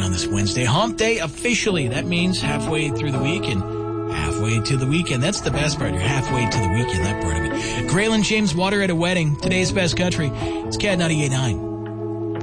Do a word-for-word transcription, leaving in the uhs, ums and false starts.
on this Wednesday. Hump day officially. That means halfway through the week and halfway to the weekend. That's the best part. You're halfway to the weekend, that part of it. Graylin James Water at a wedding. Today's best country. It's Cat ninety-eight point nine.